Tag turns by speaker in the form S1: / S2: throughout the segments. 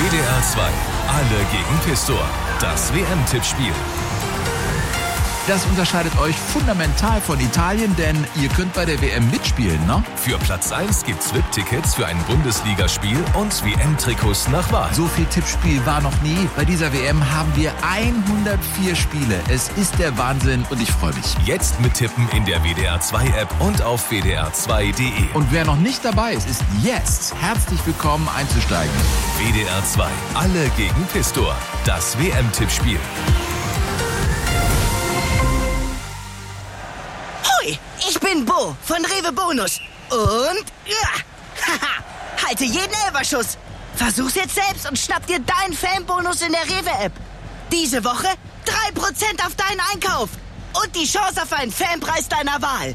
S1: WDR 2, alle gegen Pistor. Das WM-Tippspiel.
S2: Das unterscheidet euch fundamental von Italien, denn ihr könnt bei der WM mitspielen, ne?
S1: Für Platz 1 gibt's VIP-Tickets für ein Bundesligaspiel und WM-Trikots nach Wahl.
S2: So viel Tippspiel war noch nie. Bei dieser WM haben wir 104 Spiele. Es ist der Wahnsinn und ich freue mich.
S1: Jetzt mittippen in der WDR 2-App und auf wdr2.de.
S2: Und wer noch nicht dabei ist, ist jetzt herzlich willkommen einzusteigen.
S1: WDR 2, alle gegen Pistor. Das WM-Tippspiel.
S3: Ich bin Bo von Rewe Bonus. Und haha, halte jeden Elferschuss. Versuch's jetzt selbst und schnapp dir deinen Fanbonus in der Rewe-App. Diese Woche 3% auf deinen Einkauf. Und die Chance auf einen Fanpreis deiner Wahl.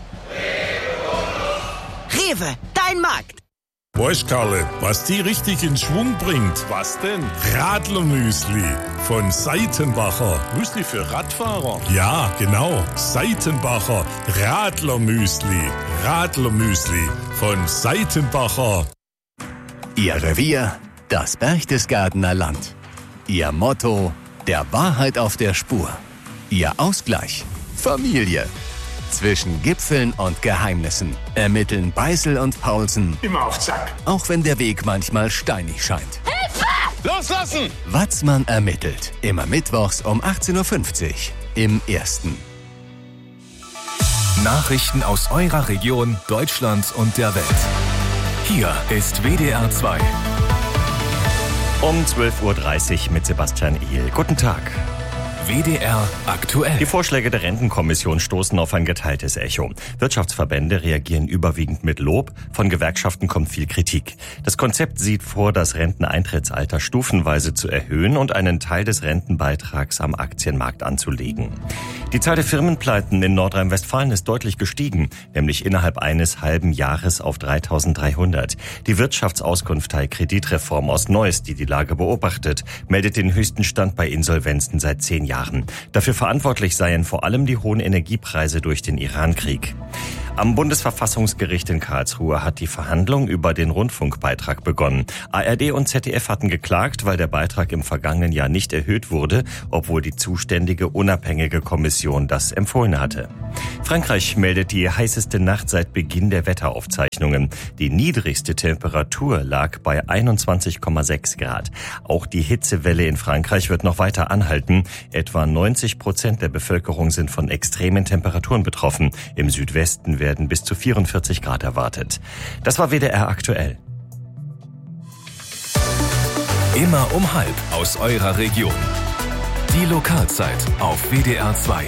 S3: Rewe, dein Markt.
S4: Weißt, Karle, was die richtig in Schwung bringt?
S5: Was denn?
S4: Radlermüsli von Seitenbacher.
S5: Müsli für Radfahrer?
S4: Ja, genau. Seitenbacher Radlermüsli. Radlermüsli von Seitenbacher.
S6: Ihr Revier, das Berchtesgadener Land. Ihr Motto, der Wahrheit auf der Spur. Ihr Ausgleich, Familie. Zwischen Gipfeln und Geheimnissen ermitteln Beißel und Paulsen.
S5: Immer auf Zack.
S6: Auch wenn der Weg manchmal steinig scheint.
S5: Hilfe! Loslassen!
S6: Watzmann ermittelt. Immer mittwochs um 18.50 Uhr im Ersten.
S1: Nachrichten aus eurer Region, Deutschland und der Welt. Hier ist WDR 2.
S7: Um 12.30 Uhr mit Sebastian Ehl. Guten Tag.
S1: WDR aktuell.
S7: Die Vorschläge der Rentenkommission stoßen auf ein geteiltes Echo. Wirtschaftsverbände reagieren überwiegend mit Lob, von Gewerkschaften kommt viel Kritik. Das Konzept sieht vor, das Renteneintrittsalter stufenweise zu erhöhen und einen Teil des Rentenbeitrags am Aktienmarkt anzulegen. Die Zahl der Firmenpleiten in Nordrhein-Westfalen ist deutlich gestiegen, nämlich innerhalb eines halben Jahres auf 3.300. Die Wirtschaftsauskunftei Kreditreform aus Neuss, die die Lage beobachtet, meldet den höchsten Stand bei Insolvenzen seit 10 Jahren. Dafür verantwortlich seien vor allem die hohen Energiepreise durch den Iran-Krieg. Am Bundesverfassungsgericht in Karlsruhe hat die Verhandlung über den Rundfunkbeitrag begonnen. ARD und ZDF hatten geklagt, weil der Beitrag im vergangenen Jahr nicht erhöht wurde, obwohl die zuständige unabhängige Kommission das empfohlen hatte. Frankreich meldet die heißeste Nacht seit Beginn der Wetteraufzeichnungen. Die niedrigste Temperatur lag bei 21,6 Grad. Auch die Hitzewelle in Frankreich wird noch weiter anhalten. Etwa 90% der Bevölkerung sind von extremen Temperaturen betroffen. Im Südwesten werden bis zu 44 Grad erwartet. Das war WDR aktuell.
S1: Immer um 12:30 aus eurer Region. Die Lokalzeit auf WDR 2.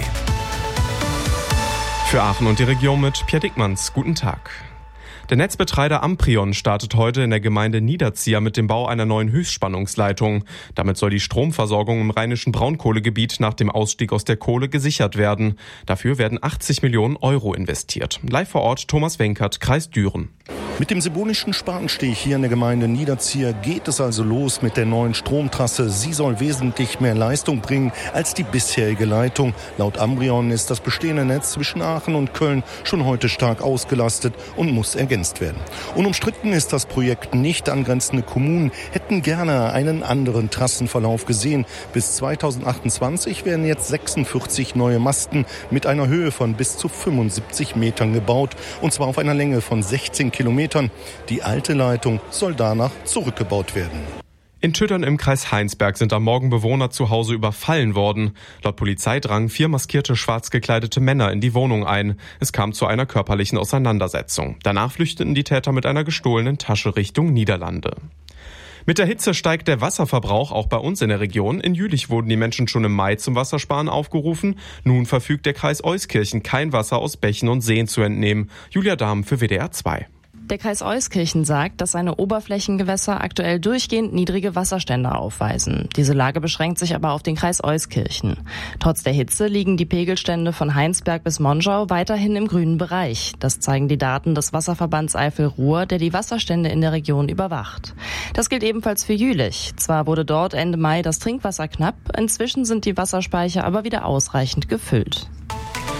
S8: Für Aachen und die Region mit Pierre Dickmanns. Guten Tag. Der Netzbetreiber Amprion startet heute in der Gemeinde Niederzieher mit dem Bau einer neuen Höchstspannungsleitung. Damit soll die Stromversorgung im rheinischen Braunkohlegebiet nach dem Ausstieg aus der Kohle gesichert werden. Dafür werden 80 Millionen Euro investiert. Live vor Ort Thomas Wenkert, Kreis Düren.
S9: Mit dem Sibonischen Spatenstich hier in der Gemeinde Niederzieher geht es also los mit der neuen Stromtrasse. Sie soll wesentlich mehr Leistung bringen als die bisherige Leitung. Laut Amprion ist das bestehende Netz zwischen Aachen und Köln schon heute stark ausgelastet und muss ergänzt werden. Unumstritten ist das Projekt nicht. Angrenzende Kommunen hätten gerne einen anderen Trassenverlauf gesehen. Bis 2028 werden jetzt 46 neue Masten mit einer Höhe von bis zu 75 Metern gebaut. Und zwar auf einer Länge von 16 Kilometern. Die alte Leitung soll danach zurückgebaut werden.
S8: In Tüttern im Kreis Heinsberg sind am Morgen Bewohner zu Hause überfallen worden. Laut Polizei drangen 4 maskierte, schwarz gekleidete Männer in die Wohnung ein. Es kam zu einer körperlichen Auseinandersetzung. Danach flüchteten die Täter mit einer gestohlenen Tasche Richtung Niederlande. Mit der Hitze steigt der Wasserverbrauch auch bei uns in der Region. In Jülich wurden die Menschen schon im Mai zum Wassersparen aufgerufen. Nun verfügt der Kreis Euskirchen, kein Wasser aus Bächen und Seen zu entnehmen. Julia Dahm für WDR 2.
S10: Der Kreis Euskirchen sagt, dass seine Oberflächengewässer aktuell durchgehend niedrige Wasserstände aufweisen. Diese Lage beschränkt sich aber auf den Kreis Euskirchen. Trotz der Hitze liegen die Pegelstände von Heinsberg bis Monschau weiterhin im grünen Bereich. Das zeigen die Daten des Wasserverbands Eifel-Ruhr, der die Wasserstände in der Region überwacht. Das gilt ebenfalls für Jülich. Zwar wurde dort Ende Mai das Trinkwasser knapp, inzwischen sind die Wasserspeicher aber wieder ausreichend gefüllt.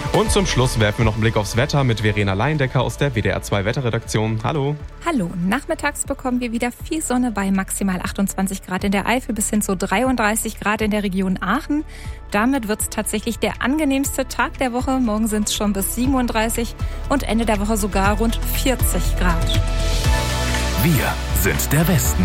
S8: Und zum Schluss werfen wir noch einen Blick aufs Wetter mit Verena Leindecker aus der WDR 2 Wetterredaktion. Hallo.
S11: Hallo, nachmittags bekommen wir wieder viel Sonne bei maximal 28 Grad in der Eifel bis hin zu 33 Grad in der Region Aachen. Damit wird es tatsächlich der angenehmste Tag der Woche. Morgen sind es schon bis 37 und Ende der Woche sogar rund 40 Grad.
S1: Wir sind der Westen.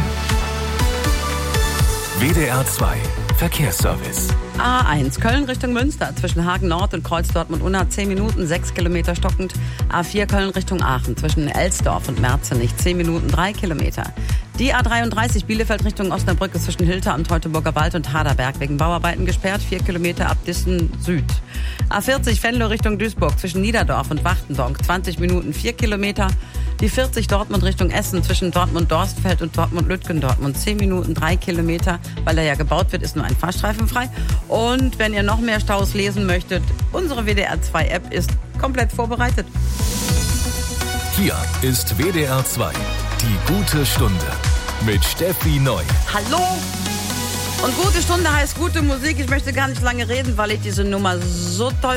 S1: WDR 2 Verkehrsservice.
S12: A1 Köln Richtung Münster zwischen Hagen Nord und Kreuz Dortmund-Unna 10 Minuten, 6 Kilometer stockend. A4 Köln Richtung Aachen zwischen Elsdorf und Merzenich 10 Minuten, 3 Kilometer. Die A33 Bielefeld Richtung Osnabrück ist zwischen Hilter am Teutoburger Wald und Haderberg wegen Bauarbeiten gesperrt, 4 Kilometer ab Dissen Süd. A40 Venlo Richtung Duisburg zwischen Niederdorf und Wachtendonk 20 Minuten, 4 Kilometer. Die 40 Dortmund Richtung Essen zwischen Dortmund-Dorstfeld und Dortmund-Lütgen, Dortmund 10 Minuten, 3 Kilometer. Weil er ja gebaut wird, ist nur ein Fahrstreifen frei. Und wenn ihr noch mehr Staus lesen möchtet, unsere WDR 2 App ist komplett vorbereitet.
S1: Hier ist WDR 2, die gute Stunde mit Steffi Neu.
S12: Hallo! Und gute Stunde heißt gute Musik. Ich möchte gar nicht lange reden, weil ich diese Nummer so toll